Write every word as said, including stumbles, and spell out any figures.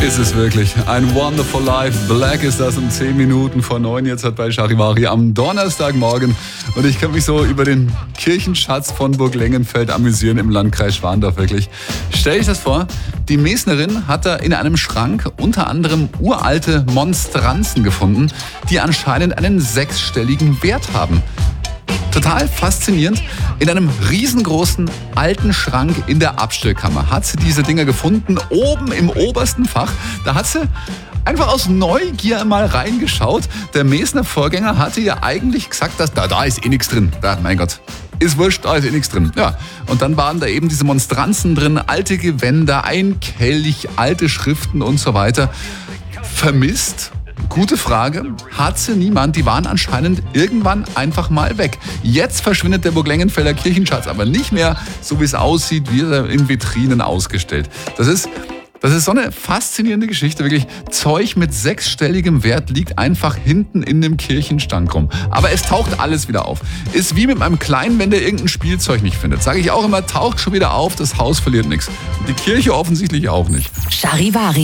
Ist es wirklich. Ein Wonderful Life. Black ist das um zehn Minuten vor neun jetzt hat bei Charivari am Donnerstagmorgen. Und ich kann mich so über den Kirchenschatz von Burg Lengenfeld amüsieren im Landkreis Schwandorf wirklich. Stell dich das vor, die Mesnerin hat da in einem Schrank unter anderem uralte Monstranzen gefunden, die anscheinend einen sechsstelligen Wert haben. Total faszinierend. In einem riesengroßen alten Schrank in der Abstellkammer hat sie diese Dinger gefunden, oben im obersten Fach. Da hat sie einfach aus Neugier mal reingeschaut. Der Mesner Vorgänger hatte ja eigentlich gesagt, dass da, da ist eh nichts drin. Da, mein Gott, ist wurscht, da ist eh nichts drin. Ja, und dann waren da eben diese Monstranzen drin, alte Gewänder, ein Kelch, alte Schriften und so weiter. Vermisst? Gute Frage. Hat sie niemand. Die waren anscheinend irgendwann einfach mal weg. Jetzt verschwindet der Burg Lengenfelder Kirchenschatz aber nicht mehr, so wie es aussieht, wie er in Vitrinen ausgestellt. Das ist, das ist so eine faszinierende Geschichte. Wirklich, Zeug mit sechsstelligem Wert liegt einfach hinten in dem Kirchenstank rum. Aber es taucht alles wieder auf. Ist wie mit meinem Kleinen, wenn der irgendein Spielzeug nicht findet. Sage ich auch immer, taucht schon wieder auf, das Haus verliert nichts. Und die Kirche offensichtlich auch nicht. Charivari.